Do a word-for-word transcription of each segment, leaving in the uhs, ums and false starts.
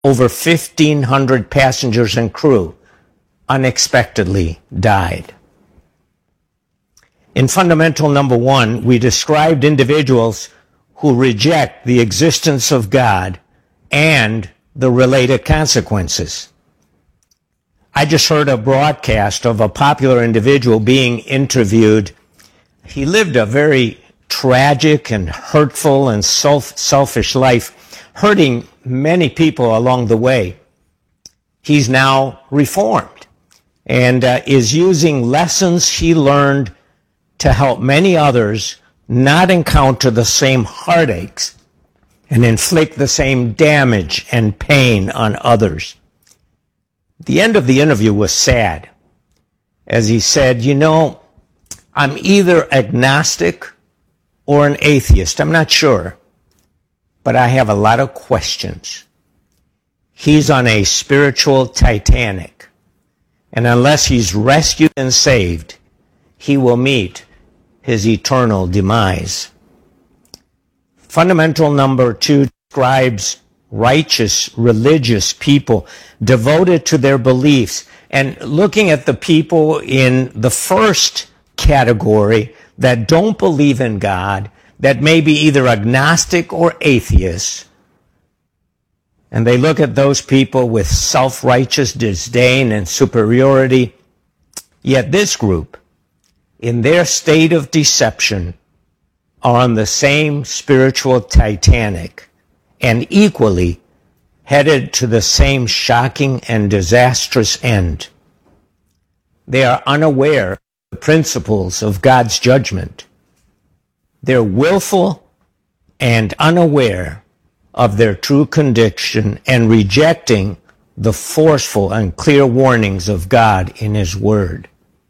over fifteen hundred passengers and crew unexpectedly died. In fundamental number one, we described individuals who reject the existence of God and the related consequences. I just heard a broadcast of a popular individual being interviewed. He lived a very tragic and hurtful and self, selfish life, hurting many people along the way. He's now reformed and uh, is using lessons he learned to help many others not encounter the same heartaches and inflict the same damage and pain on others. The end of the interview was sad, as he said, you know, I'm either agnostic or an atheist. I'm not sure, but I have a lot of questions. He's on a spiritual Titanic, and unless he's rescued and saved, he will meet his eternal demise. Fundamental number two describes righteous, religious people devoted to their beliefs. And looking at the people in the first category that don't believe in God, that may be either agnostic or atheists, and they look at those people with self-righteous disdain and superiority, yet this group, in their state of deception, are on the same spiritual Titanic and equally headed to the same shocking and disastrous end. They are unaware of the principles of God's judgment. They're willful and unaware of their true condition and rejecting the forceful and clear warnings of God in His Word.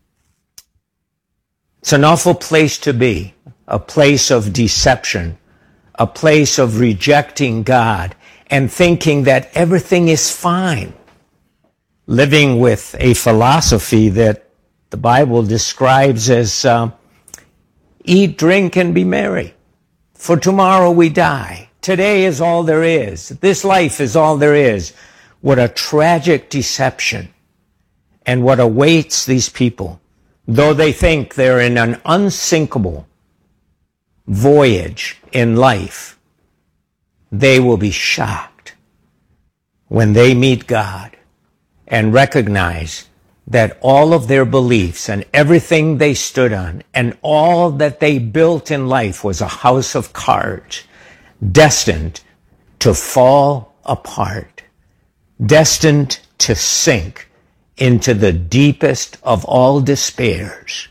It's an awful place to be, a place of deception, a place of rejecting God and thinking that everything is fine, living with a philosophy that the Bible describes as uh, eat, drink, and be merry, for tomorrow we die. Today is all there is. This life is all there is. What a tragic deception, and what awaits these people, though they think they're in an unsinkable voyage in life. They will be shocked when they meet God and recognize that all of their beliefs and everything they stood on and all that they built in life was a house of cards, destined to fall apart, destined to sink into the deepest of all despairs.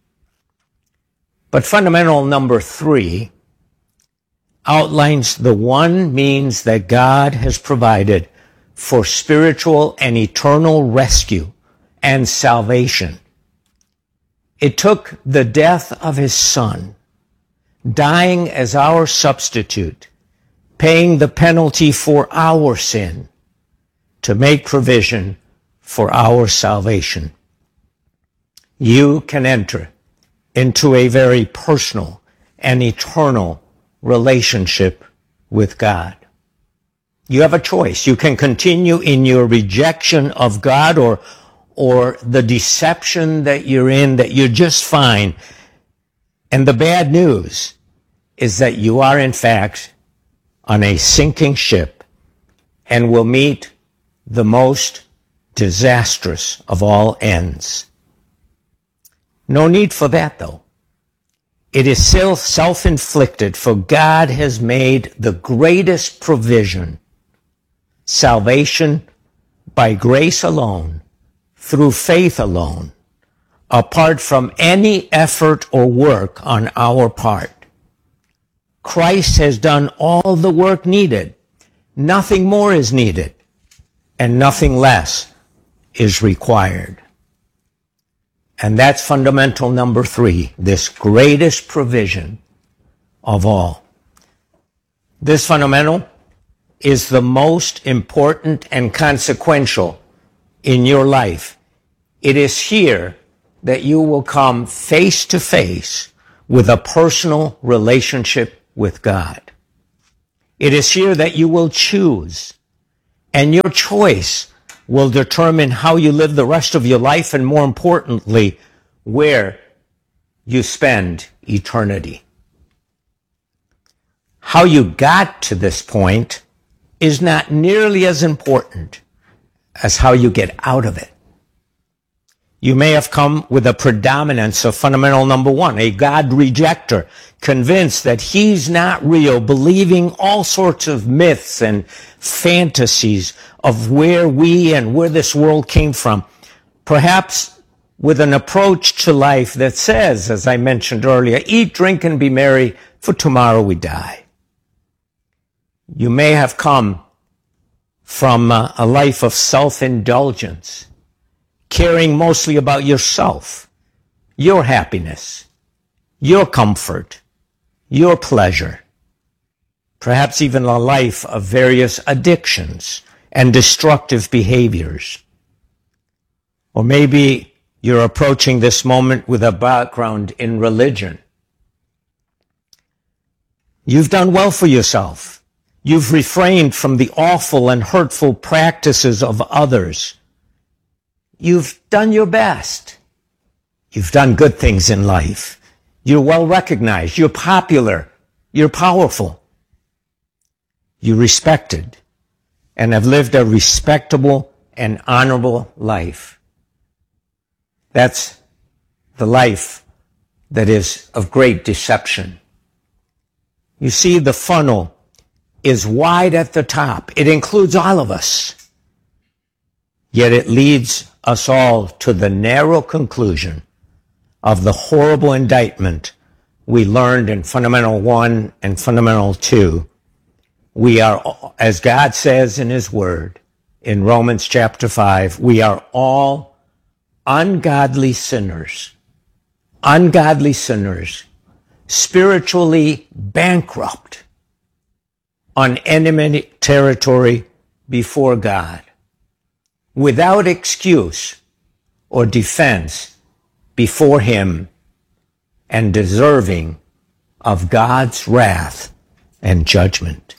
But fundamental number three outlines the one means that God has provided for spiritual and eternal rescue and salvation. It took the death of His Son, dying as our substitute, paying the penalty for our sin, to make provision for our salvation. You can enter into a very personal and eternal relationship with God. You have a choice. You can continue in your rejection of God or, or the deception that you're in, that you're just fine. And the bad news is that you are, in fact, on a sinking ship and will meet the most disastrous of all ends. No need for that, though. It is still self-inflicted, for God has made the greatest provision, salvation by grace alone, through faith alone, apart from any effort or work on our part. Christ has done all the work needed. Nothing more is needed, and nothing less is required. And that's fundamental number three, this greatest provision of all. This fundamental is the most important and consequential in your life. It is here that you will come face to face with a personal relationship with God. It is here that you will choose And your choice will determine how you live the rest of your life, and more importantly, where you spend eternity. How you got to this point is not nearly as important as how you get out of it. You may have come with a predominance of fundamental number one, a God rejecter, convinced that he's not real, believing all sorts of myths and fantasies of where we and where this world came from. Perhaps with an approach to life that says, as I mentioned earlier, eat, drink, and be merry, for tomorrow we die. You may have come from a, a life of self-indulgence, caring mostly about yourself, your happiness, your comfort, your pleasure, perhaps even a life of various addictions and destructive behaviors. Or maybe you're approaching this moment with a background in religion. You've done well for yourself. You've refrained from the awful and hurtful practices of others. You've done your best. You've done good things in life. You're well recognized. You're popular. You're powerful. You're respected and have lived a respectable and honorable life. That's the life that is of great deception. You see, the funnel is wide at the top. It includes all of us. Yet it leads us all to the narrow conclusion of the horrible indictment we learned in Fundamental one and Fundamental two. We are, as God says in his word, in Romans chapter five, we are all ungodly sinners, ungodly sinners, spiritually bankrupt, on enemy territory before God, without excuse or defense before him, and deserving of God's wrath and judgment.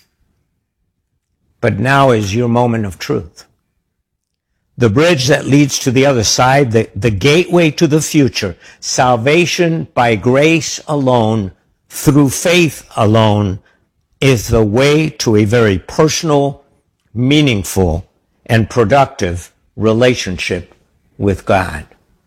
But now is your moment of truth. The bridge that leads to the other side, the, the gateway to the future, salvation by grace alone, through faith alone, is the way to a very personal, meaningful, and productive relationship with God.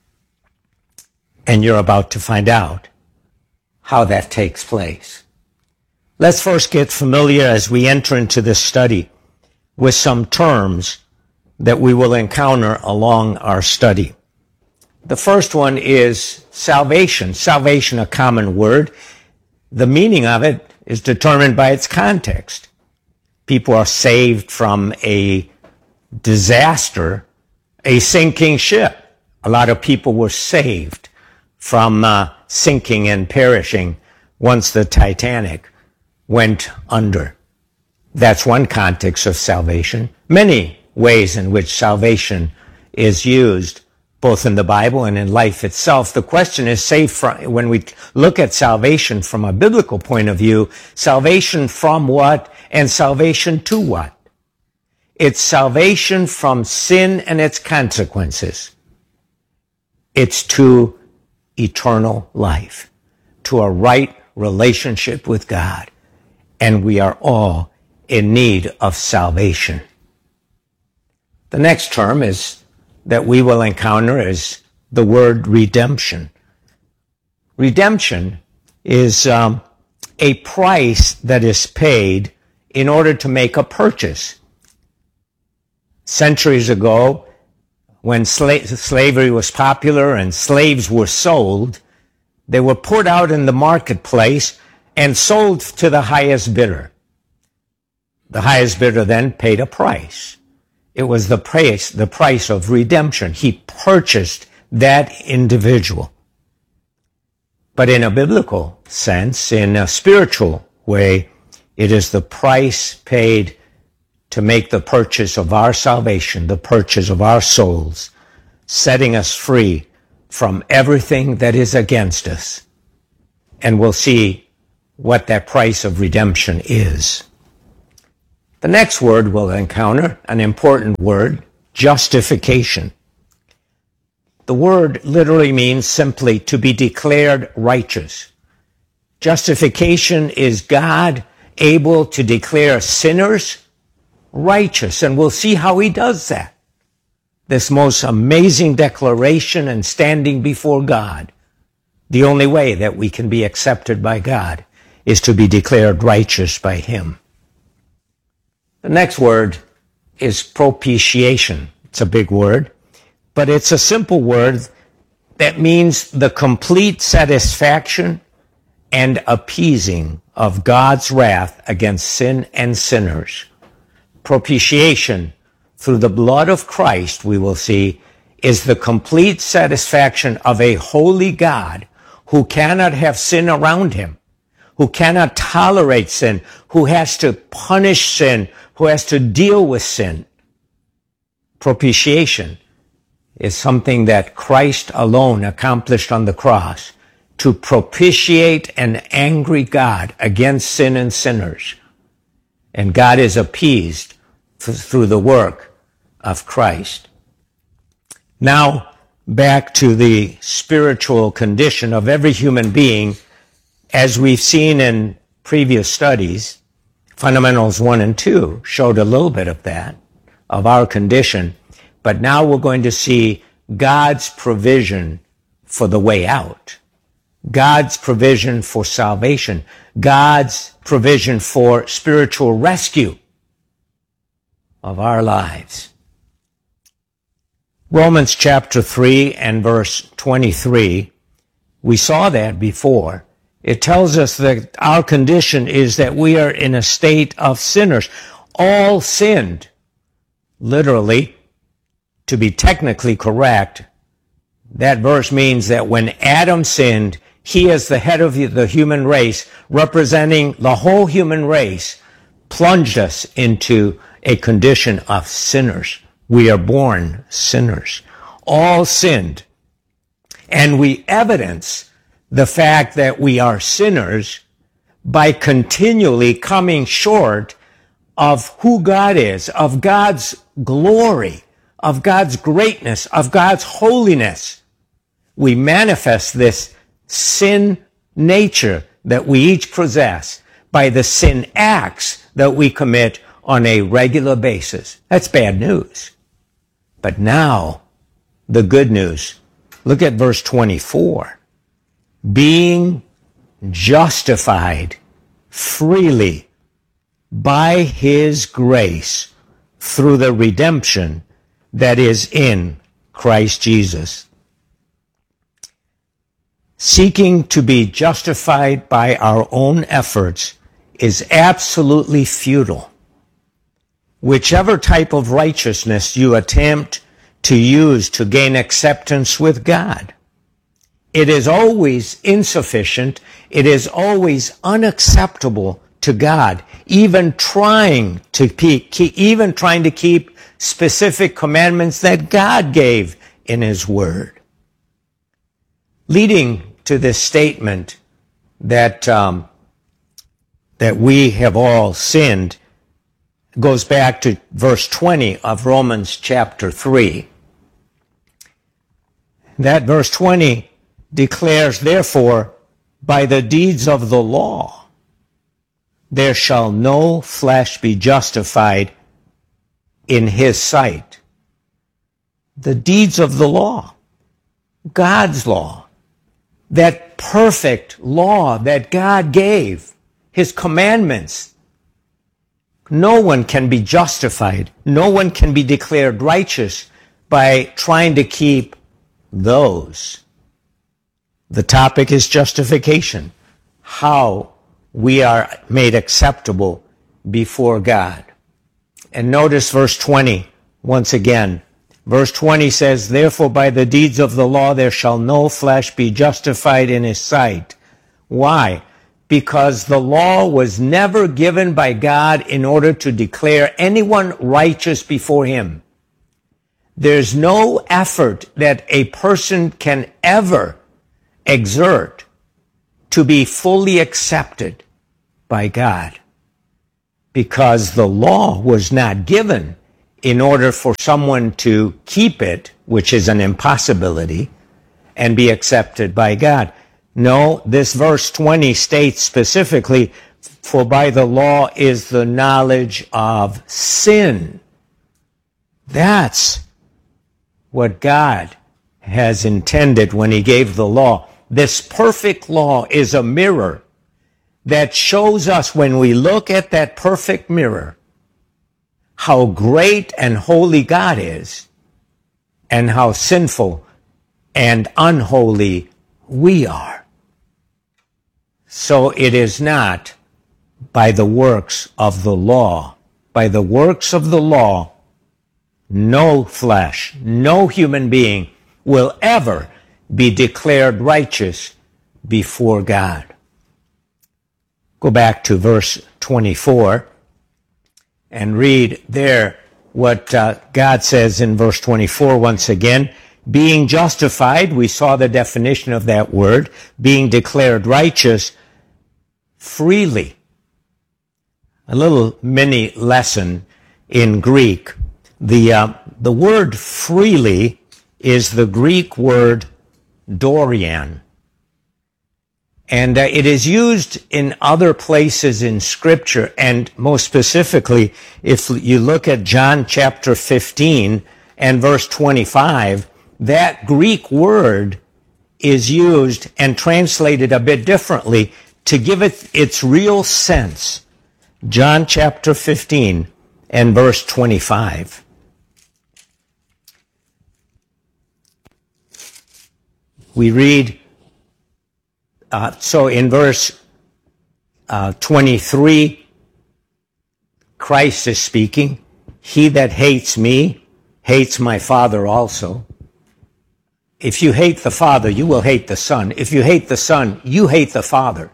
And you're about to find out how that takes place. Let's first get familiar as we enter into this study with some terms that we will encounter along our study. The first one is salvation. Salvation, a common word. The meaning of it is determined by its context. People are saved from a disaster, a sinking ship. A lot of people were saved from uh, sinking and perishing once the Titanic went under. That's one context of salvation. Many ways in which salvation is used, both in the Bible and in life itself. The question is, saved from, when we look at salvation from a biblical point of view, salvation from what and salvation to what? It's salvation from sin and its consequences. It's to eternal life, to a right relationship with God. And we are all in need of salvation. The next term is that we will encounter is the word redemption. Redemption is um, a price that is paid in order to make a purchase. Centuries ago, when sla- slavery was popular and slaves were sold, they were put out in the marketplace and sold to the highest bidder. The highest bidder then paid a price. It was the price, the price of redemption. He purchased that individual. But in a biblical sense, in a spiritual way, it is the price paid to make the purchase of our salvation, the purchase of our souls, setting us free from everything that is against us. And we'll see what that price of redemption is. The next word we'll encounter, an important word, justification. The word literally means simply to be declared righteous. Justification is God able to declare sinners righteous, and we'll see how he does that. This most amazing declaration and standing before God. The only way that we can be accepted by God is to be declared righteous by him. The next word is propitiation. It's a big word, but it's a simple word that means the complete satisfaction and appeasing of God's wrath against sin and sinners. Propitiation, through the blood of Christ, we will see, is the complete satisfaction of a holy God who cannot have sin around him, who cannot tolerate sin, who has to punish sin, who has to deal with sin. Propitiation is something that Christ alone accomplished on the cross to propitiate an angry God against sin and sinners. And God is appeased through the work of Christ. Now, back to the spiritual condition of every human being. As we've seen in previous studies, Fundamentals one and two showed a little bit of that, of our condition. But now we're going to see God's provision for the way out. God's provision for salvation. God's provision for spiritual rescue of our lives. Romans chapter three and verse twenty-three, we saw that before. It tells us that our condition is that we are in a state of sinners. All sinned. Literally, to be technically correct, that verse means that when Adam sinned, he as the head of the human race, representing the whole human race, plunged us into a condition of sinners. We are born sinners. All sinned. And we evidence the fact that we are sinners by continually coming short of who God is, of God's glory, of God's greatness, of God's holiness. We manifest this sin nature that we each possess by the sin acts that we commit on a regular basis. That's bad news. But now, the good news. Look at verse twenty-four. Being justified freely by his grace through the redemption that is in Christ Jesus. Seeking to be justified by our own efforts is absolutely futile. Whichever type of righteousness you attempt to use to gain acceptance with God, it is always insufficient. It is always unacceptable to God, even trying to keep, even trying to keep specific commandments that God gave in his word. Leading to this statement that um, that we have all sinned goes back to verse twenty of Romans chapter three. That verse twenty declares, therefore, by the deeds of the law, there shall no flesh be justified in his sight. The deeds of the law, God's law, that perfect law that God gave, his commandments. No one can be justified. No one can be declared righteous by trying to keep those. The topic is justification, how we are made acceptable before God. And notice verse twenty once again. Verse twenty says, therefore by the deeds of the law there shall no flesh be justified in his sight. Why? Because the law was never given by God in order to declare anyone righteous before him. There's no effort that a person can ever exert to be fully accepted by God. because the law was not given in order for someone to keep it, which is an impossibility, and be accepted by God. No, this verse twenty states specifically, for by the law is the knowledge of sin. That's what God has intended when he gave the law. This perfect law is a mirror that shows us, when we look at that perfect mirror, how great and holy God is and how sinful and unholy we are. So it is not by the works of the law. By the works of the law, no flesh, no human being will ever be declared righteous before God. Go back to verse twenty-four and read there what uh, God says in verse twenty-four once again. Being justified, we saw the definition of that word, being declared righteous freely. A little mini lesson in Greek. The, uh, the word freely is the Greek word dorian. And uh, it is used in other places in Scripture, and most specifically, if you look at John chapter fifteen and verse twenty-five, that Greek word is used and translated a bit differently to give it its real sense. John chapter fifteen and verse twenty-five. We read, uh, so in verse uh, twenty-three, Christ is speaking, he that hates me hates my Father also. If you hate the Father, you will hate the Son. If you hate the Son, you hate the Father.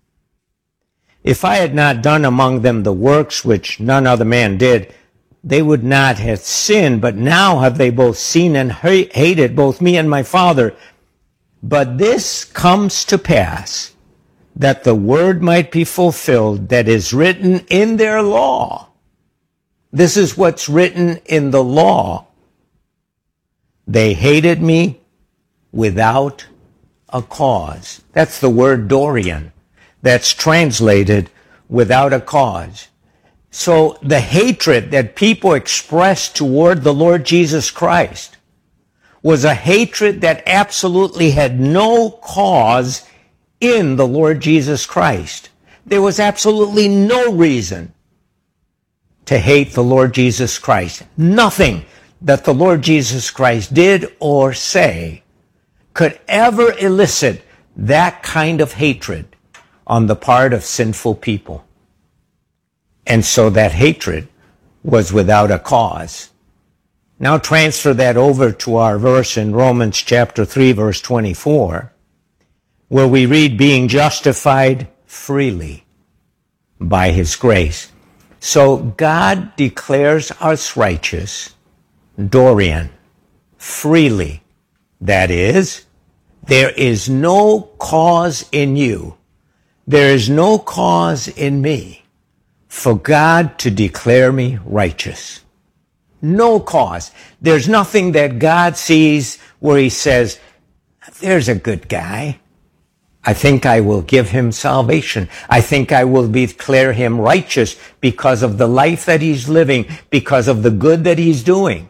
If I had not done among them the works which none other man did, they would not have sinned, but now have they both seen and hated both me and my Father. But this comes to pass, that the word might be fulfilled that is written in their law. This is what's written in the law. They hated me without a cause. That's the word dorian. That's translated without a cause. So the hatred that people expressed toward the Lord Jesus Christ was a hatred that absolutely had no cause in the Lord Jesus Christ. There was absolutely no reason to hate the Lord Jesus Christ. Nothing that the Lord Jesus Christ did or say could ever elicit that kind of hatred on the part of sinful people. And so that hatred was without a cause. Now transfer that over to our verse in Romans chapter three, verse twenty-four, where we read, being justified freely by his grace. So God declares us righteous, dorian, freely. That is, there is no cause in you, there is no cause in me for God to declare me righteous. No cause. There's nothing that God sees where he says, there's a good guy. I think I will give him salvation. I think I will declare him righteous because of the life that he's living, because of the good that he's doing.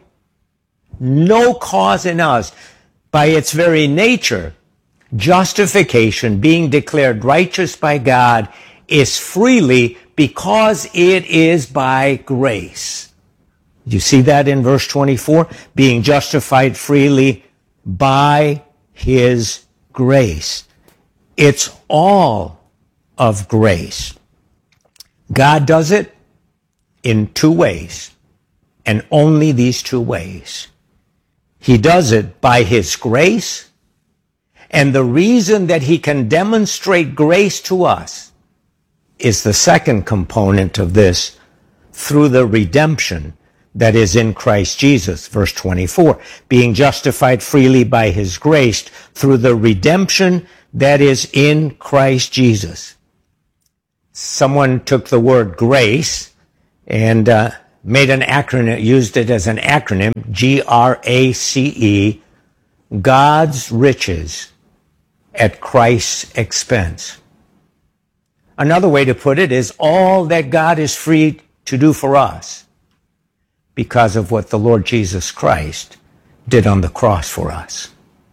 No cause in us. By its very nature, justification, being declared righteous by God, is freely because it is by grace. You see that in verse twenty-four? Being justified freely by his grace. It's all of grace. God does it in two ways, and only these two ways. He does it by his grace, and the reason that he can demonstrate grace to us is the second component of this, through the redemption that is in Christ Jesus. Verse twenty-four, being justified freely by his grace through the redemption that is in Christ Jesus. Someone took the word grace and uh, made an acronym, used it as an acronym, G R A C E, God's riches at Christ's expense. Another way to put it is all that God is free to do for us because of what the Lord Jesus Christ did on the cross for us.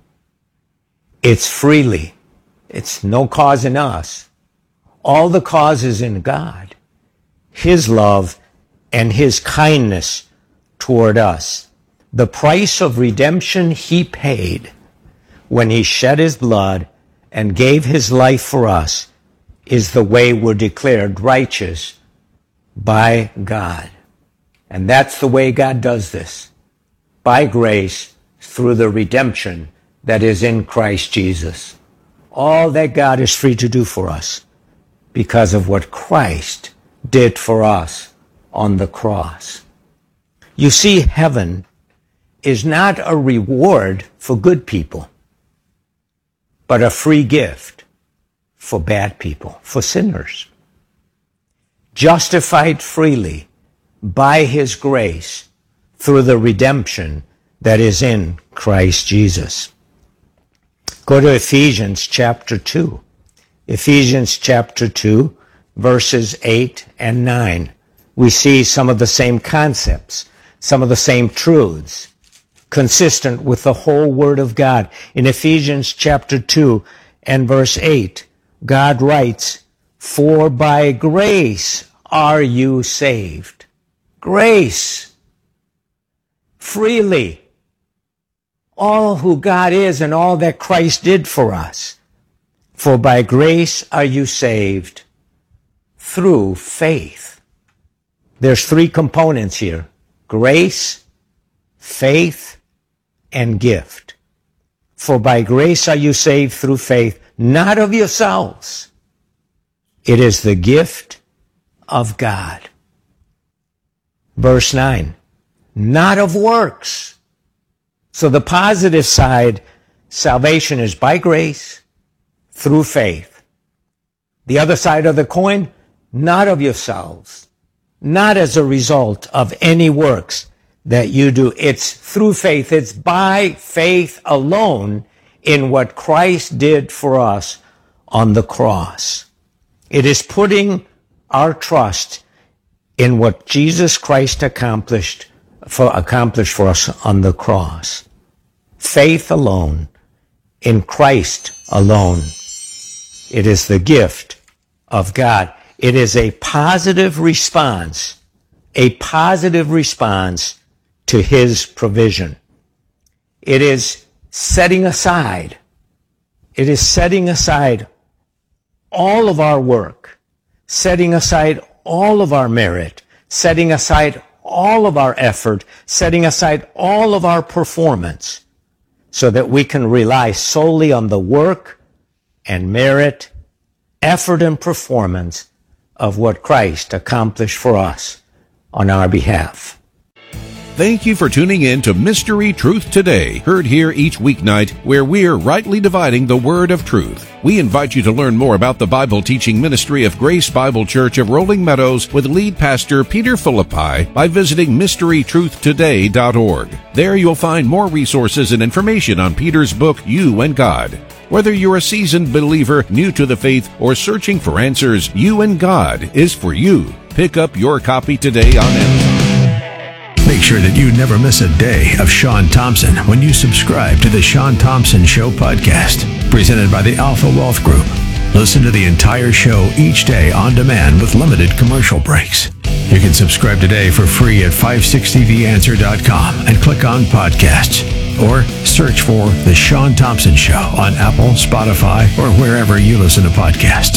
It's freely. It's no cause in us. All the cause is in God, His love and His kindness toward us. The price of redemption He paid when He shed His blood and gave His life for us is the way we're declared righteous by God. And that's the way God does this, by grace through the redemption that is in Christ Jesus. All that God is free to do for us because of what Christ did for us on the cross. You see, heaven is not a reward for good people, but a free gift for bad people, for sinners. Justified freely by His grace through the redemption that is in Christ Jesus. Go to Ephesians chapter two. Ephesians chapter two, verses eight and nine. We see some of the same concepts, some of the same truths, consistent with the whole Word of God. In Ephesians chapter two and verse eight, God writes, "For by grace are you saved." Grace. Freely. All who God is and all that Christ did for us. For by grace are you saved through faith. There's three components here: grace, faith, and gift. For by grace are you saved through faith, not of yourselves. It is the gift of God. Verse nine, not of works. So the positive side, salvation is by grace, through faith. The other side of the coin, not of yourselves, not as a result of any works that you do. It's through faith. It's by faith alone in what Christ did for us on the cross. It is putting our trust in what Jesus Christ accomplished for, accomplished for us on the cross. Faith alone, in Christ alone. It is the gift of God. It is a positive response, a positive response to His provision. It is setting aside, it is setting aside all of our work, setting aside all of our merit, setting aside all of our effort, setting aside all of our performance, so that we can rely solely on the work and merit, effort and performance of what Christ accomplished for us on our behalf. Thank you for tuning in to Mystery Truth Today, heard here each weeknight, where we're rightly dividing the word of truth. We invite you to learn more about the Bible teaching ministry of Grace Bible Church of Rolling Meadows with lead pastor Peter Philippi by visiting mystery truth today dot org. There you'll find more resources and information on Peter's book, You and God. Whether you're a seasoned believer, new to the faith, or searching for answers, You and God is for you. Pick up your copy today on Amazon. Make sure that you never miss a day of Sean Thompson when you subscribe to the Sean Thompson Show podcast, presented by the Alpha Wealth Group. Listen to the entire show each day on demand with limited commercial breaks. You can subscribe today for free at five sixty the answer dot com and click on podcasts, or search for The Sean Thompson Show on Apple, Spotify, or wherever you listen to podcasts.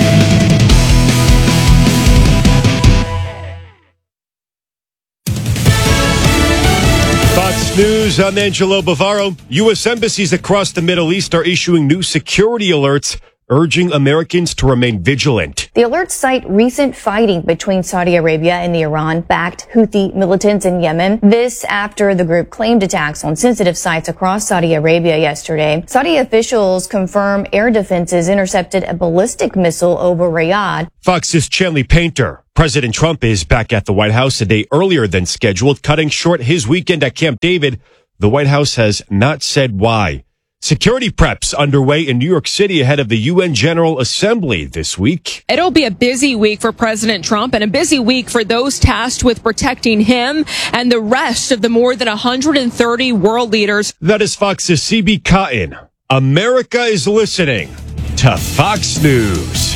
Fox News, I'm Angelo Bavaro. U S embassies across the Middle East are issuing new security alerts urging Americans to remain vigilant. The alerts cite recent fighting between Saudi Arabia and the Iran-backed Houthi militants in Yemen. This after the group claimed attacks on sensitive sites across Saudi Arabia yesterday. Saudi officials confirm air defenses intercepted a ballistic missile over Riyadh. Fox's Chanley Painter. President Trump is back at the White House a day earlier than scheduled, cutting short his weekend at Camp David. The White House has not said why. Security preps underway in New York City ahead of the U N General Assembly this week. It'll be a busy week for President Trump and a busy week for those tasked with protecting him and the rest of the more than one hundred thirty world leaders. That is Fox's C B Cotton. America is listening to Fox News.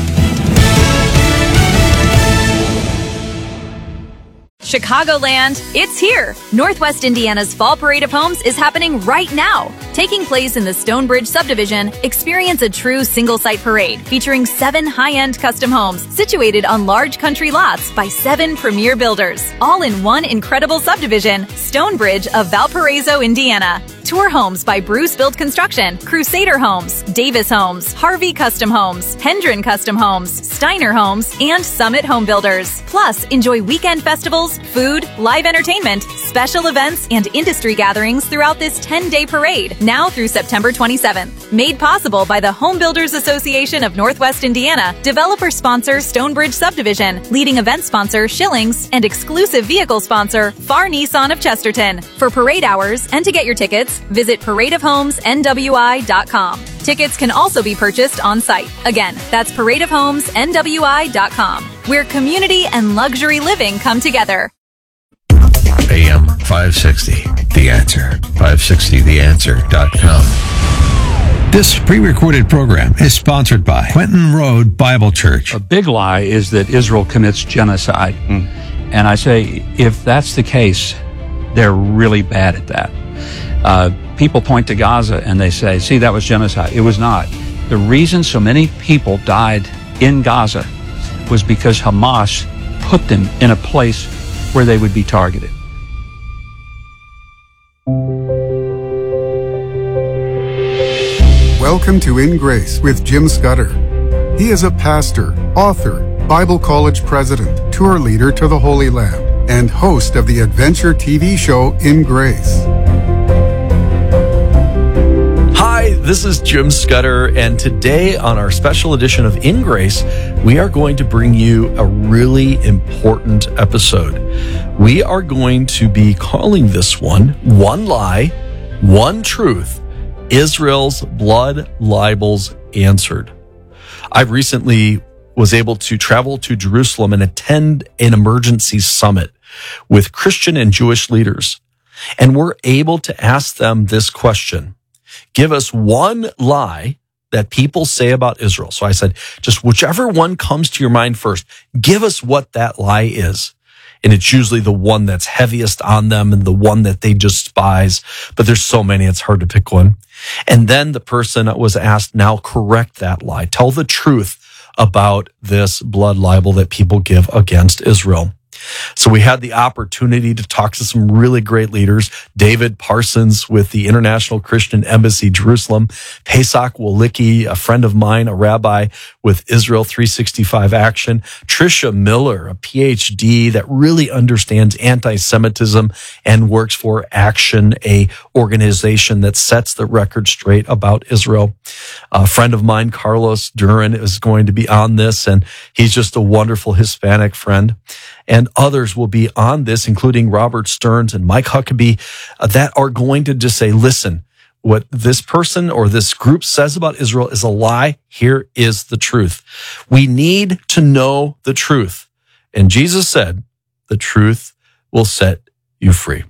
Chicagoland, it's here. Northwest Indiana's Fall Parade of Homes is happening right now. Taking place in the Stonebridge subdivision, experience a true single-site parade featuring seven high-end custom homes situated on large country lots by seven premier builders. All in one incredible subdivision, Stonebridge of Valparaiso, Indiana. Tour homes by Bruce Build Construction, Crusader Homes, Davis Homes, Harvey Custom Homes, Hendren Custom Homes, Steiner Homes, and Summit Home Builders. Plus, enjoy weekend festivals, food, live entertainment, special events, and industry gatherings throughout this ten-day parade, now through September twenty-seventh. Made possible by the Home Builders Association of Northwest Indiana, developer sponsor Stonebridge Subdivision, leading event sponsor Schillings, and exclusive vehicle sponsor Far Nissan of Chesterton. For parade hours and to get your tickets, visit parade of homes N W I dot com. Tickets can also be purchased on site. Again, that's parade of homes N W I dot com, where community and luxury living come together. A M five sixty, The Answer. five sixty the answer dot com. This pre-recorded program is sponsored by Quentin Road Bible Church. A big lie is that Israel commits genocide. Mm. And I say, if that's the case, they're really bad at that. Uh, people point to Gaza and they say, see, that was genocide. It was not. The reason so many people died in Gaza was because Hamas put them in a place where they would be targeted. Welcome to In Grace with Jim Scudder. He is a pastor, author, Bible college president, tour leader to the Holy Land, and host of the adventure T V show In Grace. Hi, this is Jim Scudder, and today on our special edition of In Grace, we are going to bring you a really important episode. We are going to be calling this one, One Lie, One Truth, Israel's Blood Libels Answered. I recently was able to travel to Jerusalem and attend an emergency summit with Christian and Jewish leaders, and we're able to ask them this question. Give us one lie that people say about Israel. So I said, just whichever one comes to your mind first, give us what that lie is. And it's usually the one that's heaviest on them and the one that they despise. But there's so many, it's hard to pick one. And then the person was asked, now correct that lie. Tell the truth about this blood libel that people give against Israel. So we had the opportunity to talk to some really great leaders. David Parsons with the International Christian Embassy, Jerusalem. Pesach Walicki, a friend of mine, a rabbi with Israel three sixty-five Action. Tricia Miller, a P H D that really understands anti-Semitism and works for Action, a organization that sets the record straight about Israel. A friend of mine, Carlos Duran, is going to be on this, and he's just a wonderful Hispanic friend. And others will be on this, including Robert Stearns and Mike Huckabee, uh, that are going to just say, listen, what this person or this group says about Israel is a lie. Here is the truth. We need to know the truth. And Jesus said, the truth will set you free.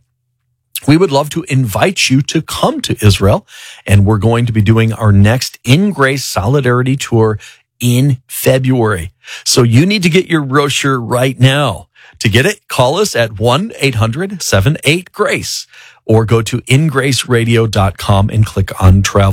We would love to invite you to come to Israel, and we're going to be doing our next In Grace Solidarity Tour in February. So you need to get your brochure right now. To get it, call us at one eight hundred seven eight GRACE or go to in grace radio dot com and click on travel.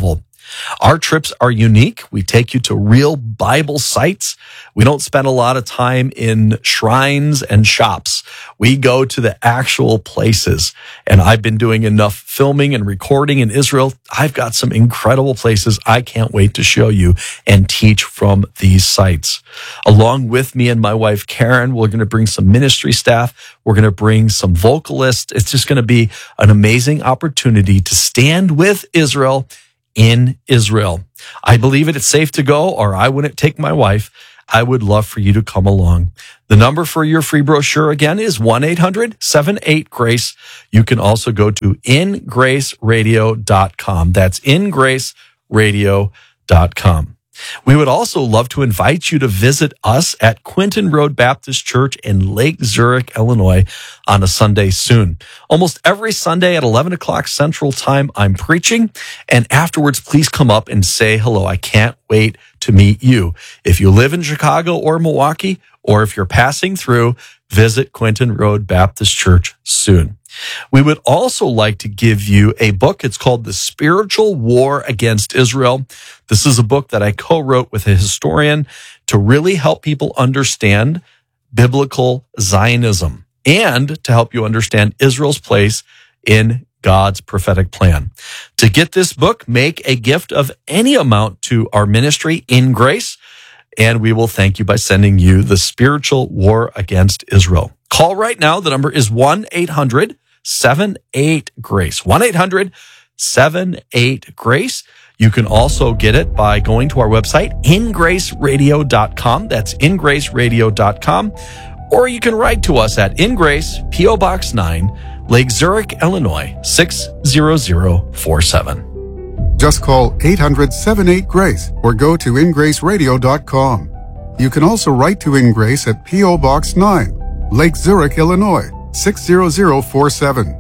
Our trips are unique. We take you to real Bible sites. We don't spend a lot of time in shrines and shops. We go to the actual places. And I've been doing enough filming and recording in Israel. I've got some incredible places I can't wait to show you and teach from these sites. Along with me and my wife, Karen, we're going to bring some ministry staff. We're going to bring some vocalists. It's just going to be an amazing opportunity to stand with Israel in Israel. I believe it, it's safe to go, or I wouldn't take my wife. I would love for you to come along. The number for your free brochure again is one eight hundred seven eight GRACE. You can also go to in grace radio dot com. That's in grace radio dot com. We would also love to invite you to visit us at Quinton Road Baptist Church in Lake Zurich, Illinois on a Sunday soon. Almost every Sunday at eleven o'clock Central Time, I'm preaching. And afterwards, please come up and say hello. I can't wait to meet you. If you live in Chicago or Milwaukee, or if you're passing through, visit Quinton Road Baptist Church soon. We would also like to give you a book. It's called The Spiritual War Against Israel. This is a book that I co-wrote with a historian to really help people understand biblical Zionism and to help you understand Israel's place in God's prophetic plan. To get this book, make a gift of any amount to our ministry in grace, and we will thank you by sending you The Spiritual War Against Israel. Call right now. The number is one eight hundred seven eight GRACE. one eight hundred seven eight GRACE. You can also get it by going to our website, in grace radio dot com. That's in grace radio dot com. Or you can write to us at In Grace, P O Box nine, Lake Zurich, Illinois, six zero zero four seven. Just call eight hundred seven eight GRACE or go to in grace radio dot com. You can also write to In Grace at P O Box nine, Lake Zurich, Illinois, six zero zero four seven.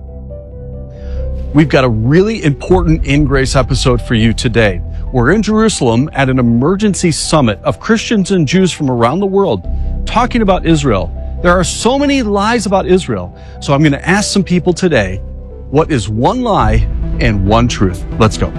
We've got a really important In Grace episode for you today. We're in Jerusalem at an emergency summit of Christians and Jews from around the world talking about Israel. There are so many lies about Israel, so I'm going to ask some people today, what is one lie and one truth? Let's go.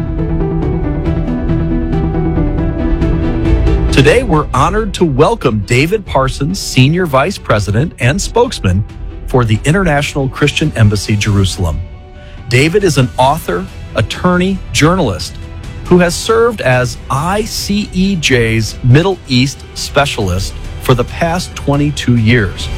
Today, we're honored to welcome David Parsons, Senior Vice President and Spokesman for the International Christian Embassy, Jerusalem. David is an author, attorney, journalist who has served as I C E J's Middle East Specialist for the past twenty-two years.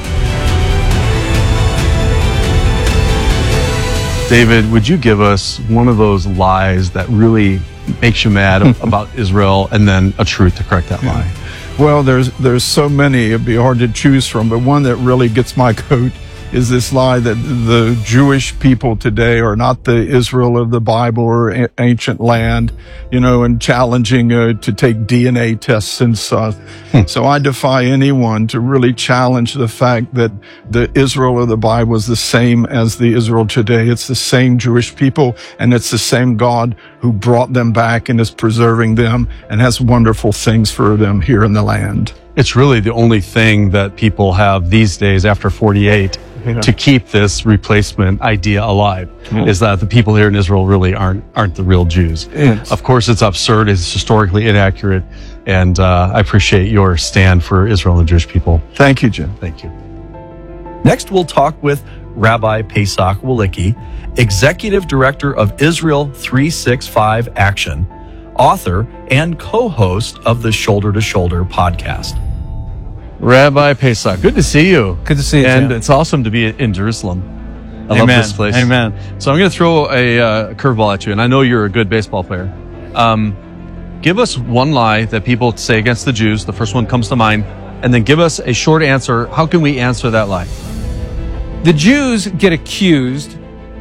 David, would you give us one of those lies that really makes you mad about Israel, and then a truth to correct that lie? Well, there's there's so many, it'd be hard to choose from, but one that really gets my goat is this lie that the Jewish people today are not the Israel of the Bible or a- ancient land, you know, and challenging uh, to take D N A tests and stuff. Hmm. So I defy anyone to really challenge the fact that the Israel of the Bible is the same as the Israel today. It's the same Jewish people, and it's the same God who brought them back and is preserving them and has wonderful things for them here in the land. It's really the only thing that people have these days after forty-eight yeah. to keep this replacement idea alive, mm. is that the people here in Israel really aren't aren't the real Jews. Yes. Of course, it's absurd, it's historically inaccurate, and uh, I appreciate your stand for Israel and the Jewish people. Thank you, Jim. Thank you. Next, we'll talk with Rabbi Pesach Walicki, Executive Director of Israel three sixty-five Action, author and co-host of the Shoulder to Shoulder podcast. Rabbi Pesach, good to see you. Good to see you, And Jim. it's awesome to be in Jerusalem. I Amen. love this place. Amen. So I'm going to throw a uh, curveball at you, and I know you're a good baseball player. Um, give us one lie that people say against the Jews. The first one comes to mind. And then give us a short answer. How can we answer that lie? The Jews get accused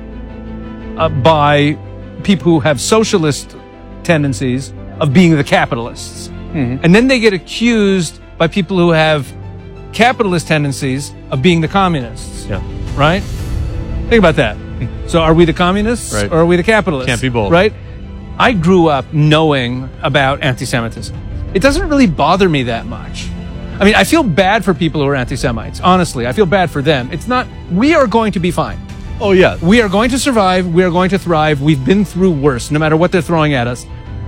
uh, by people who have socialist tendencies of being the capitalists. Mm-hmm. And then they get accused by people who have capitalist tendencies of being the communists. Yeah. Right? Think about that. So are we the communists right. or are we the capitalists? Can't be both. Right? I grew up knowing about anti-Semitism. It doesn't really bother me that much. I mean, I feel bad for people who are anti-Semites. Honestly, I feel bad for them. It's not, we are going to be fine. Oh, yeah. We are going to survive. We are going to thrive. We've been through worse, no matter what they're throwing at us.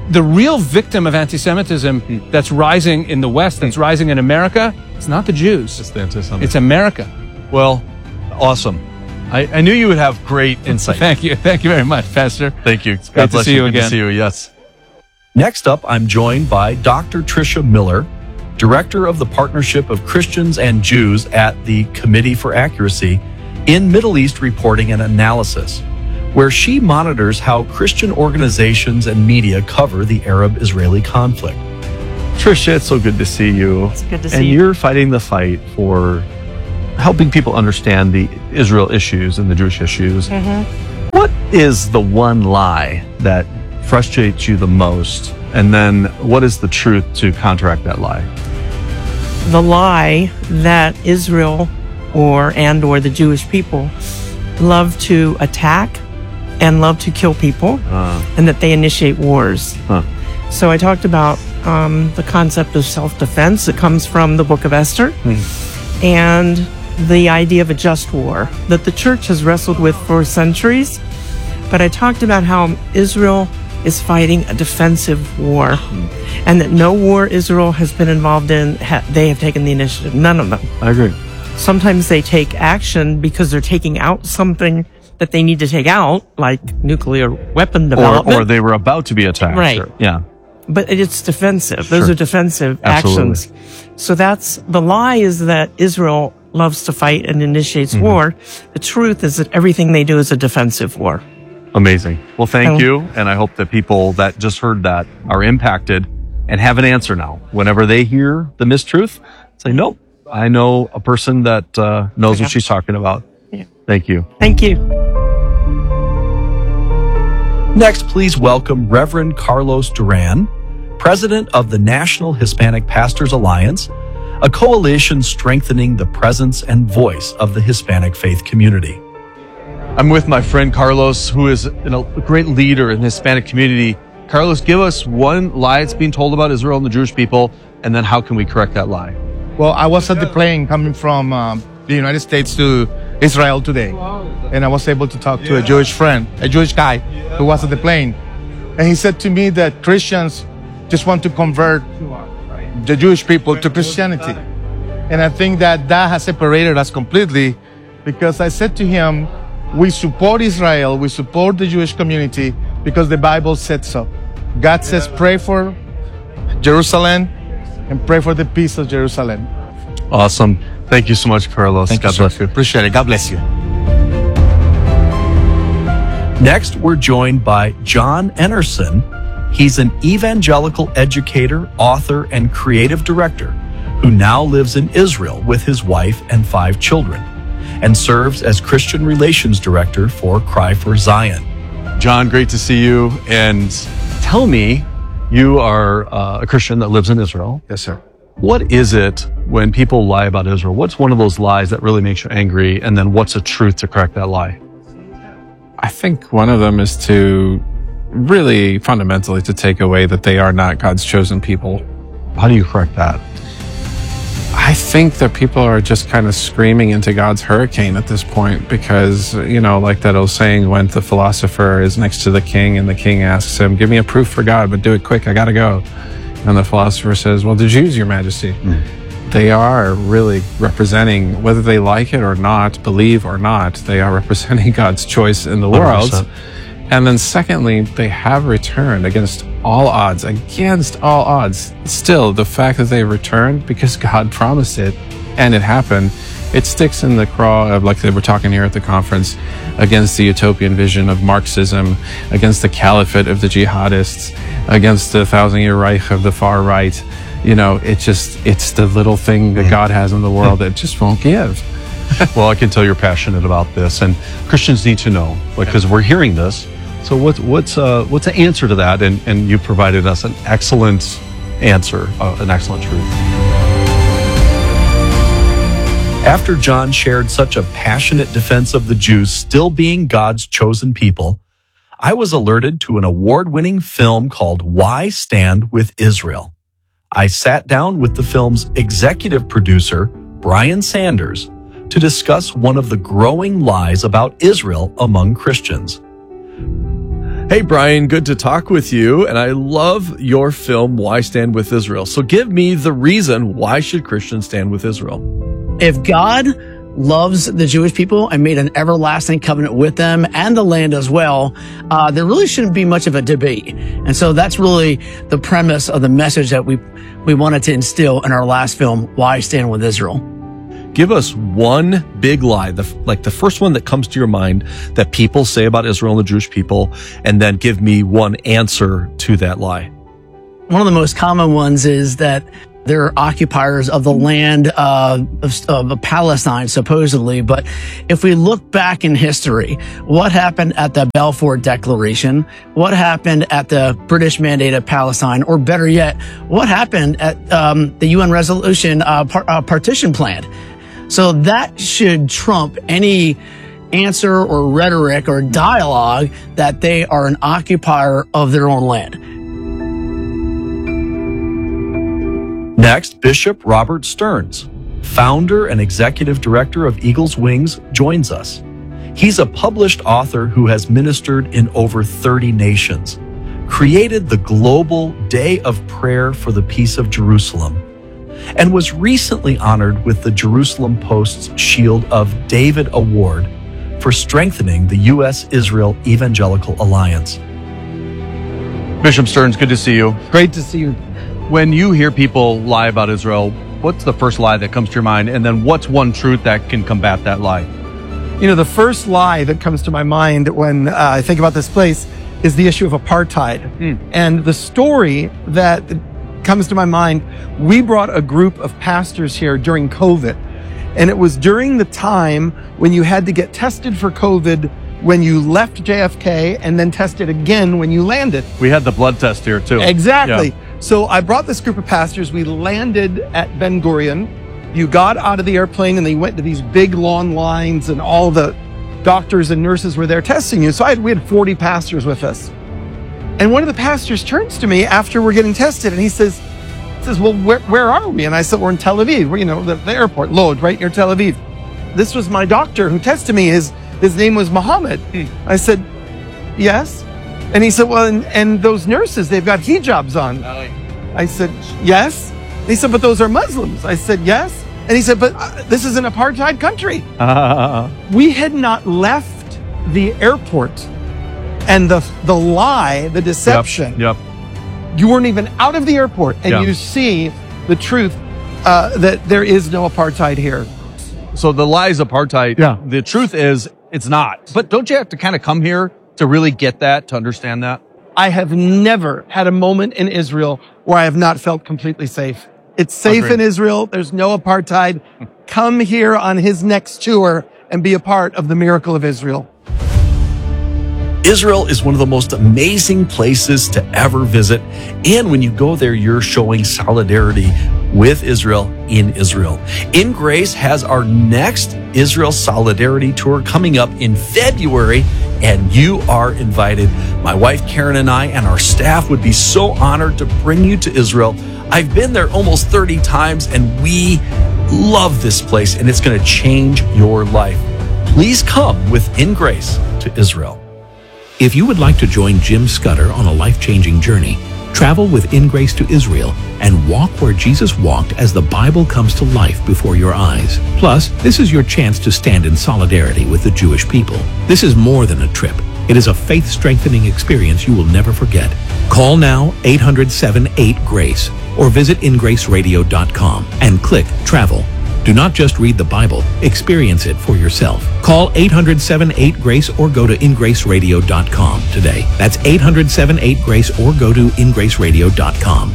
the real victim of anti-Semitism mm. that's rising in the West, that's mm. rising in America, it's not the Jews. It's the anti-Semitism. It's America. Well, awesome. I, I knew you would have great insight. Thank you. Thank you very much, Pastor. Thank you. It's great to see you again. Good to see you, yes. Next up, I'm joined by Doctor Tricia Miller, Director of the Partnership of Christians and Jews at the Committee for Accuracy in Middle East Reporting and Analysis, where she monitors how Christian organizations and media cover the Arab-Israeli conflict. Tricia, it's so good to see you. It's good to see and you. And you're fighting the fight for helping people understand the Israel issues and the Jewish issues. Mm-hmm. What is the one lie that frustrates you the most? And then what is the truth to counteract that lie? The lie that Israel or and or the Jewish people love to attack and love to kill people, uh, and that they initiate wars. Huh. So I talked about um, the concept of self-defense that comes from the book of Esther, mm. and the idea of a just war that the church has wrestled with for centuries. But I talked about how Israel is fighting a defensive war, mm. and that no war Israel has been involved in, ha- they have taken the initiative. None of them. I agree. Sometimes they take action because they're taking out something that they need to take out, like nuclear weapon development. Or, or they were about to be attacked. Right. Or, yeah. But it's defensive. Those Sure. are defensive Absolutely. actions. So that's, the lie is that Israel loves to fight and initiates Mhm. war. The truth is that everything they do is a defensive war. Amazing. Well, thank Um, you. And I hope that people that just heard that are impacted and have an answer now. Whenever they hear the mistruth, say, nope, I know a person that uh, knows what she's talking about. Yeah. Thank you. Thank you. Next, please welcome Reverend Carlos Duran, President of the National Hispanic Pastors Alliance, a coalition strengthening the presence and voice of the Hispanic faith community. I'm with my friend Carlos, who is you know, a great leader in the Hispanic community. Carlos, give us one lie that's being told about Israel and the Jewish people, and then how can we correct that lie? Well, I was at the plane coming from um, the United States to Israel today, and I was able to talk to a Jewish friend, a Jewish guy who was at the plane, and he said to me that Christians just want to convert the Jewish people to Christianity, and I think that that has separated us completely, because I said to him, we support Israel, we support the Jewish community because the Bible said so. God says pray for Jerusalem and pray for the peace of Jerusalem. Awesome. Thank you so much, Carlos. Thank God you, bless sir. you. Appreciate it. God bless you. Next, we're joined by John Enerson. He's an evangelical educator, author, and creative director who now lives in Israel with his wife and five children, and serves as Christian Relations Director for Cry for Zion. John, great to see you. And tell me, you are uh, a Christian that lives in Israel. Yes, sir. What is it when people lie about Israel? What's one of those lies that really makes you angry? And then what's a truth to correct that lie? I think one of them is to really fundamentally to take away that they are not God's chosen people. How do you correct that? I think that people are just kind of screaming into God's hurricane at this point because, you know, like that old saying when the philosopher is next to the king and the king asks him, give me a proof for God, but do it quick, I gotta go. And the philosopher says, well, the Jews, your majesty. Mm. They are really representing, whether they like it or not, believe or not, they are representing God's choice in the world. one hundred percent. And then secondly, they have returned against all odds, against all odds. Still, the fact that they returned because God promised it and it happened, it sticks in the craw of, like they were talking here at the conference, against the utopian vision of Marxism, against the caliphate of the jihadists, against the thousand-year Reich of the far right. You know, it just, it's the little thing that God has in the world that just won't give. Well, I can tell you're passionate about this, and Christians need to know, because we're hearing this. So what's what's uh, what's the answer to that? And and you provided us an excellent answer, uh, an excellent truth. After John shared such a passionate defense of the Jews still being God's chosen people, I was alerted to an award-winning film called Why Stand with Israel. I sat down with the film's executive producer, Brian Sanders, to discuss one of the growing lies about Israel among Christians. Hey, Brian, good to talk with you. And I love your film, Why Stand With Israel. So give me the reason why should Christians stand with Israel? If God loves the Jewish people and made an everlasting covenant with them and the land as well, uh, there really shouldn't be much of a debate. And so that's really the premise of the message that we, we wanted to instill in our last film, Why Stand With Israel. Give us one big lie, the, like the first one that comes to your mind that people say about Israel and the Jewish people, and then give me one answer to that lie. One of the most common ones is that they're occupiers of the land uh, of, of Palestine, supposedly. But if we look back in history, what happened at the Balfour Declaration? What happened at the British Mandate of Palestine? Or better yet, what happened at um, the U N resolution uh, par- uh, partition plan? So that should trump any answer or rhetoric or dialogue that they are an occupier of their own land. Next, Bishop Robert Stearns, founder and executive director of Eagle's Wings, joins us. He's a published author who has ministered in over thirty nations, created the global Day of Prayer for the Peace of Jerusalem, and was recently honored with the Jerusalem Post's Shield of David Award for strengthening the U S Israel Evangelical Alliance. Bishop Stearns, good to see you. Great to see you. When you hear people lie about Israel, what's the first lie that comes to your mind? And then what's one truth that can combat that lie? You know, the first lie that comes to my mind when uh, I think about this place is the issue of apartheid. Mm. And the story that comes to my mind, we brought a group of pastors here during COVID. And it was during the time when you had to get tested for COVID when you left J F K and then tested again when you landed. We had the blood test here too. Exactly. Yeah. So I brought this group of pastors. We landed at Ben Gurion. You got out of the airplane and they went to these big long lines and all the doctors and nurses were there testing you. So I had, we had forty pastors with us. And one of the pastors turns to me after we're getting tested and he says, says, well, where, where are we? And I said, we're in Tel Aviv. We're, you know, the, the airport, Lod, right near Tel Aviv. This was my doctor who tested me. His, his name was Muhammad. I said, yes. And he said, well, and, and those nurses, they've got hijabs on. I said, yes. He said, but those are Muslims. I said, yes. And he said, but uh, this is an apartheid country. Uh, we had not left the airport. And the the lie, the deception, yep, yep. You weren't even out of the airport and Yeah. you see the truth uh, that there is no apartheid here. So the lie is apartheid. Yeah. The truth is it's not. But don't you have to kind of come here to really get that, to understand that? I have never had a moment in Israel where I have not felt completely safe. It's safe Agreed. in Israel. There's no apartheid. Come here on his next tour and be a part of the miracle of Israel. Israel is one of the most amazing places to ever visit. And when you go there, you're showing solidarity with Israel in Israel. In Grace has our next Israel Solidarity Tour coming up in February, and you are invited. My wife Karen and I and our staff would be so honored to bring you to Israel. I've been there almost thirty times, and we love this place, and it's going to change your life. Please come with In Grace to Israel. If you would like to join Jim Scudder on a life-changing journey, travel with In Grace to Israel and walk where Jesus walked as the Bible comes to life before your eyes. Plus, this is your chance to stand in solidarity with the Jewish people. This is more than a trip. It is a faith-strengthening experience you will never forget. Call now eight hundred, seven eight, GRACE or visit in grace radio dot com and click Travel. Do not just read the Bible, experience it for yourself. Call eight hundred, seven eight, GRACE or go to in grace radio dot com today. That's eight hundred, seven eight, GRACE or go to in grace radio dot com.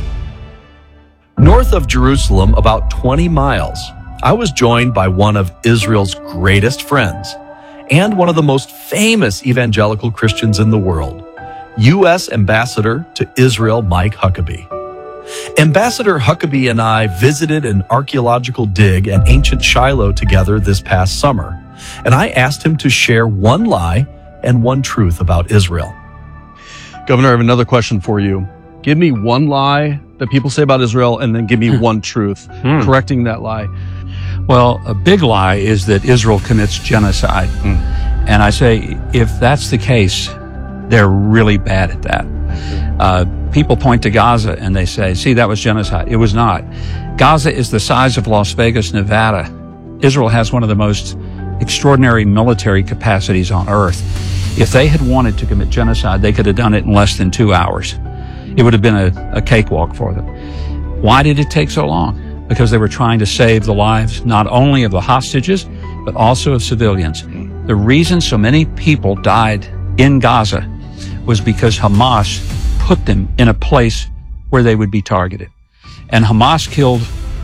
North of Jerusalem, about twenty miles, I was joined by one of Israel's greatest friends and one of the most famous evangelical Christians in the world, U S Ambassador to Israel, Mike Huckabee. Ambassador Huckabee and I visited an archaeological dig at ancient Shiloh together this past summer, and I asked him to share one lie and one truth about Israel. Governor, I have another question for you. Give me one lie that people say about Israel, and then give me one truth, Hmm. correcting that lie. Well, a big lie is that Israel commits genocide. And I say, if that's the case, They're really bad at that. Uh, people point to Gaza and they say, see, that was genocide. It was not. Gaza is the size of Las Vegas, Nevada. Israel has one of the most extraordinary military capacities on earth. If they had wanted to commit genocide, they could have done it in less than two hours. It would have been a, a cakewalk for them. Why did it take so long? Because they were trying to save the lives not only of the hostages, but also of civilians. The reason so many people died in Gaza was because Hamas put them in a place where they would be targeted. And Hamas killed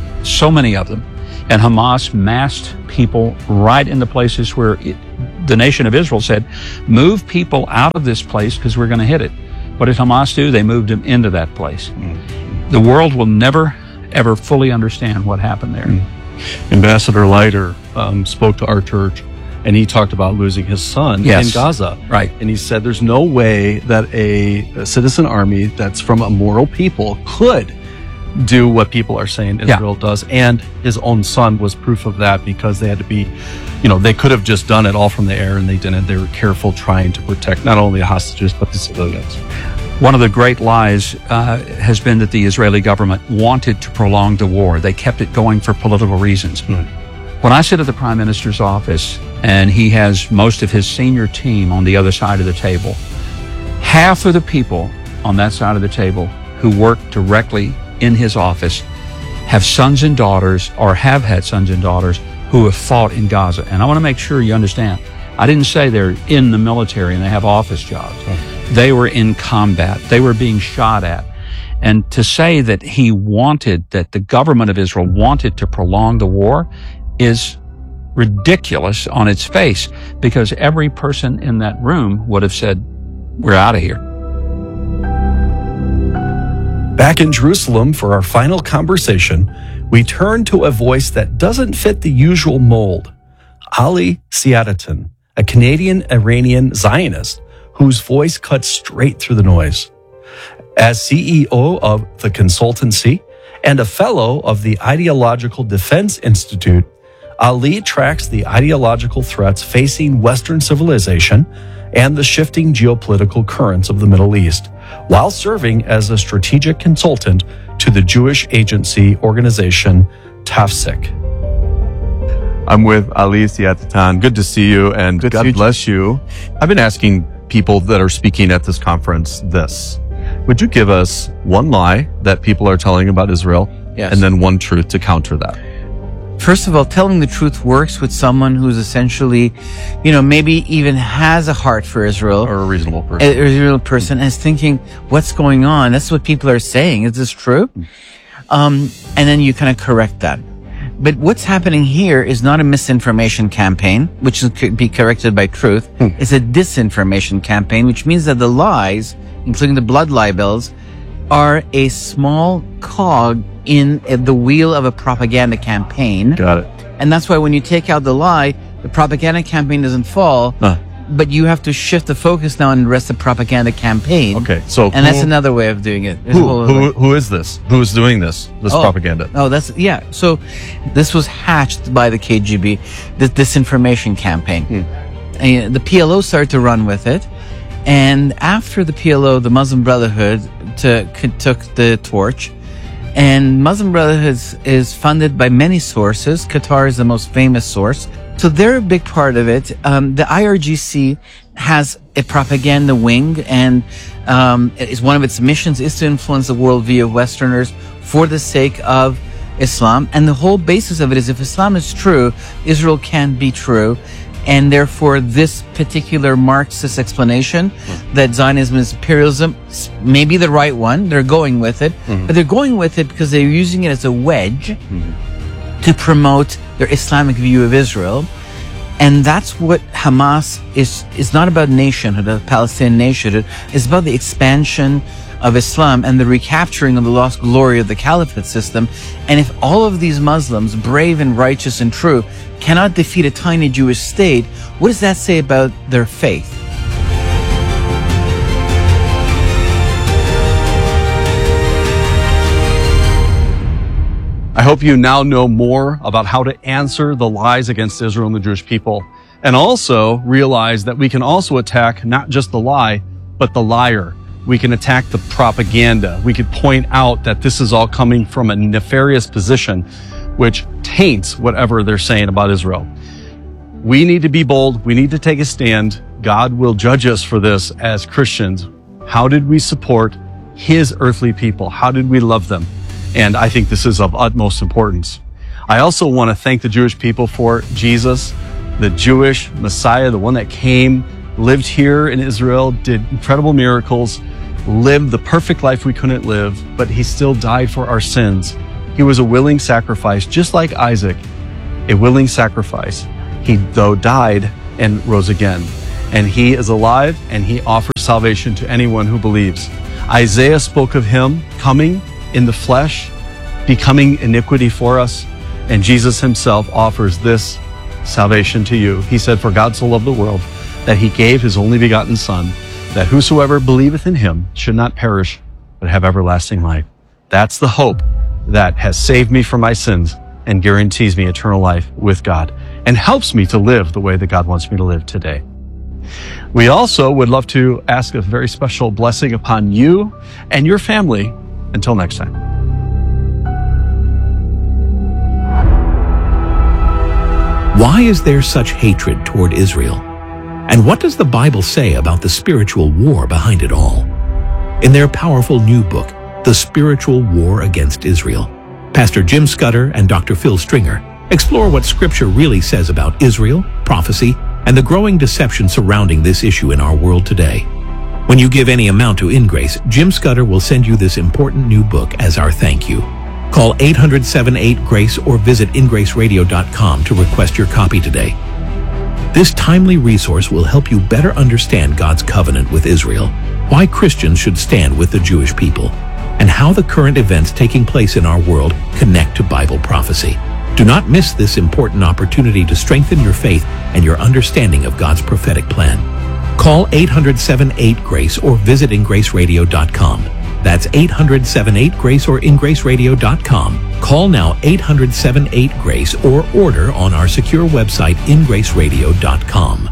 so many of them. And Hamas massed people right in the places where it, the nation of Israel said, move people out of this place because we're going to hit it. What did Hamas do? They moved them into that place. Mm. The world will never, ever fully understand what happened there. Mm. Ambassador Leiter um, spoke to our church, and he talked about losing his son yes. in Gaza. Right. And he said there's no way that a, a citizen army that's from a moral people could do what people are saying Israel yeah. does. And his own son was proof of that, because they had to be, you know, they could have just done it all from the air, and they didn't. They were careful trying to protect not only the hostages, but the civilians. One of the great lies uh, has been that the Israeli government wanted to prolong the war. They kept it going for political reasons. Mm. When I sit at the Prime Minister's office and he has most of his senior team on the other side of the table, half of the people on that side of the table who work directly in his office have sons and daughters, or have had sons and daughters, who have fought in Gaza. And I want to make sure you understand, I didn't say they're in the military and they have office jobs. Mm. They were in combat. They were being shot at. And to say that he wanted, that the government of Israel wanted to prolong the war is ridiculous on its face, because every person in that room would have said, we're out of here. Back in Jerusalem for our final conversation, we turn to a voice that doesn't fit the usual mold. Ali Siadetan, a Canadian-Iranian Zionist whose voice cuts straight through the noise. As C E O of the consultancy and a fellow of the Ideological Defense Institute, Ali tracks the ideological threats facing Western civilization and the shifting geopolitical currents of the Middle East, while serving as a strategic consultant to the Jewish agency organization Tafsik. I'm with Ali Siadetan. Good to see you, and Good God bless you. I've been asking people that are speaking at this conference this. Would you give us one lie that people are telling about Israel, yes, and then one truth to counter that? First of all, telling the truth works with someone who's essentially, you know, maybe even has a heart for Israel. Or a reasonable person. A reasonable person, and is thinking, what's going on? That's what people are saying. Is this true? Um, and then you kind of correct that. But what's happening here is not a misinformation campaign, which could be corrected by truth. Hmm. It's a disinformation campaign, which means that the lies, including the blood libels, are a small cog in the wheel of a propaganda campaign. Got it. And that's why when you take out the lie, the propaganda campaign doesn't fall, uh. but you have to shift the focus now and rest the propaganda campaign. Okay, so and who, that's another way of doing it. Who, who, who is this? Who is doing this? This oh, propaganda? Oh, that's yeah. So this was hatched by the K G B, this disinformation campaign. Hmm. And the P L O started to run with it, and after the P L O, the Muslim Brotherhood to, took the torch. And Muslim Brotherhood is funded by many sources. Qatar is the most famous source. So they're a big part of it. Um, the I R G C has a propaganda wing, and um, is one of its missions is to influence the worldview of Westerners for the sake of Islam. And the whole basis of it is, if Islam is true, Israel can be true. And therefore, this particular Marxist explanation mm. that Zionism is imperialism may be the right one. They're going with it. Mm. But they're going with it because they're using it as a wedge mm. to promote their Islamic view of Israel. And that's what Hamas is. It's not about nationhood, the Palestinian nationhood. It's about the expansion of Islam and the recapturing of the lost glory of the caliphate system. And if all of these Muslims, brave and righteous and true, cannot defeat a tiny Jewish state, what does that say about their faith? I hope you now know more about how to answer the lies against Israel and the Jewish people, and also realize that we can also attack not just the lie, but the liar. We can attack the propaganda. We could point out that this is all coming from a nefarious position, which taints whatever they're saying about Israel. We need to be bold. We need to take a stand. God will judge us for this as Christians. How did we support his earthly people? How did we love them? And I think this is of utmost importance. I also want to thank the Jewish people for Jesus, the Jewish Messiah, the one that came, lived here in Israel, did incredible miracles, lived the perfect life we couldn't live, but he still died for our sins. He was a willing sacrifice, just like Isaac, a willing sacrifice. He, though, died and rose again. And he is alive, and he offers salvation to anyone who believes. Isaiah spoke of him coming in the flesh, becoming iniquity for us, and Jesus himself offers this salvation to you. He said, "For God so loved the world, that he gave his only begotten Son, that whosoever believeth in him should not perish, but have everlasting life." That's the hope that has saved me from my sins and guarantees me eternal life with God and helps me to live the way that God wants me to live today. We also would love to ask a very special blessing upon you and your family. Until next time. Why is there such hatred toward Israel? And what does the Bible say about the spiritual war behind it all? In their powerful new book, The Spiritual War Against Israel, Pastor Jim Scudder and Doctor Phil Stringer explore what Scripture really says about Israel, prophecy, and the growing deception surrounding this issue in our world today. When you give any amount to InGrace, Jim Scudder will send you this important new book as our thank you. Call eight hundred, seven eight, GRACE or visit in grace radio dot com to request your copy today. This timely resource will help you better understand God's covenant with Israel, why Christians should stand with the Jewish people, and how the current events taking place in our world connect to Bible prophecy. Do not miss this important opportunity to strengthen your faith and your understanding of God's prophetic plan. Call eight hundred, seven eight, GRACE or visit in grace radio dot com. That's eight hundred, seven eight, GRACE or in grace radio dot com. Call now eight hundred, seven eight, GRACE or order on our secure website in grace radio dot com.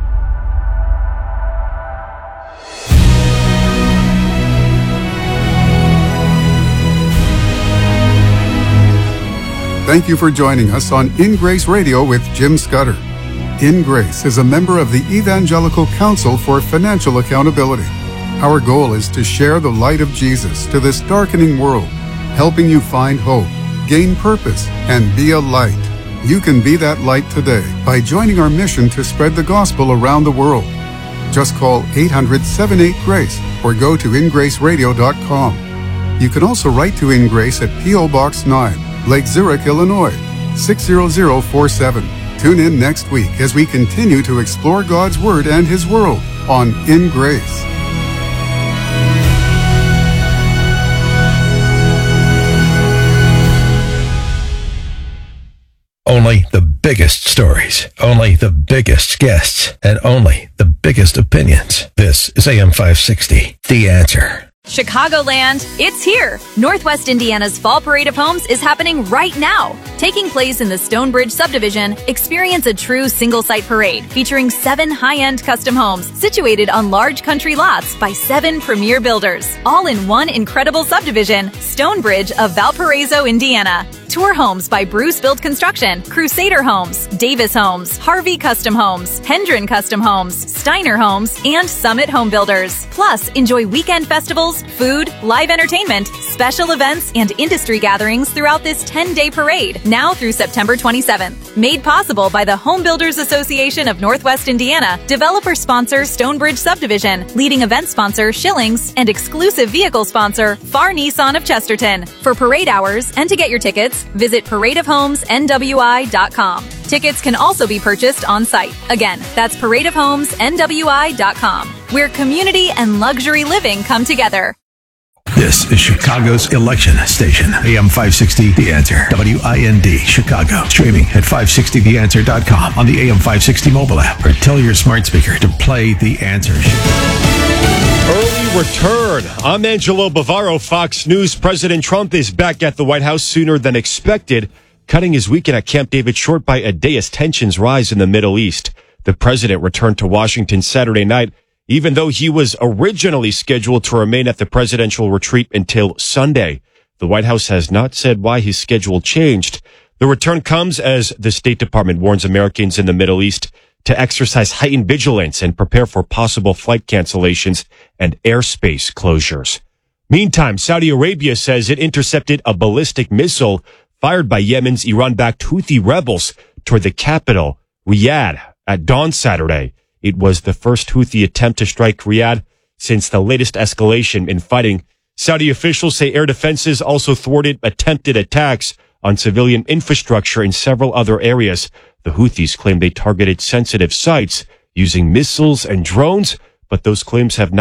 Thank you for joining us on In Grace Radio with Jim Scudder. In Grace is a member of the Evangelical Council for Financial Accountability. Our goal is to share the light of Jesus to this darkening world, helping you find hope, gain purpose, and be a light. You can be that light today by joining our mission to spread the gospel around the world. Just call eight hundred, seven eight, GRACE or go to in grace radio dot com. You can also write to In Grace at P O Box nine, Lake Zurich, Illinois, six zero zero four seven. Tune in next week as we continue to explore God's Word and His world on In Grace. Only the biggest stories, only the biggest guests, and only the biggest opinions. This is A M five sixty, The Answer. Chicagoland, it's here! Northwest Indiana's Fall Parade of Homes is happening right now. Taking place in the Stonebridge subdivision, experience a true single-site parade featuring seven high-end custom homes situated on large country lots by seven premier builders, all in one incredible subdivision, Stonebridge of Valparaiso, Indiana. Tour homes by Bruce Built Construction, Crusader Homes, Davis Homes, Harvey Custom Homes, Hendren Custom Homes, Steiner Homes, and Summit Home Builders. Plus, enjoy weekend festivals, food, live entertainment, special events, and industry gatherings throughout this ten-day parade, now through September twenty-seventh. Made possible by the Home Builders Association of Northwest Indiana, developer sponsor Stonebridge Subdivision, leading event sponsor Schillings, and exclusive vehicle sponsor Far Nissan of Chesterton. For parade hours and to get your tickets, visit parade of homes N W I dot com. Tickets can also be purchased on site. Again, that's parade of homes N W I dot com, where community and luxury living come together. This is Chicago's election station. A M five sixty, The Answer. W I N D, Chicago. Streaming at five sixty the answer dot com on the A M five sixty mobile app. Or tell your smart speaker to play The Answer. Early return. I'm Angelo Bavaro, Fox News. President Trump is back at the White House sooner than expected, cutting his weekend at Camp David short by a day as tensions rise in the Middle East. The president returned to Washington Saturday night. even though he was originally scheduled to remain at the presidential retreat until Sunday. The White House has not said why his schedule changed. The return comes as the State Department warns Americans in the Middle East to exercise heightened vigilance and prepare for possible flight cancellations and airspace closures. Meantime, Saudi Arabia says it intercepted a ballistic missile fired by Yemen's Iran-backed Houthi rebels toward the capital, Riyadh, at dawn Saturday. It was the first Houthi attempt to strike Riyadh since the latest escalation in fighting. Saudi officials say air defenses also thwarted attempted attacks on civilian infrastructure in several other areas. The Houthis claim they targeted sensitive sites using missiles and drones, but those claims have not